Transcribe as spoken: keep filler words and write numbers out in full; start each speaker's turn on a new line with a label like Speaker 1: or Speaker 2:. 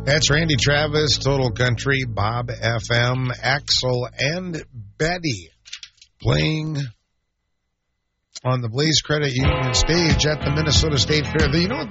Speaker 1: That's Randy Travis, Total Country, Bob F M, Axel, and Betty playing on the Blaze Credit Union stage at the Minnesota State Fair. You know what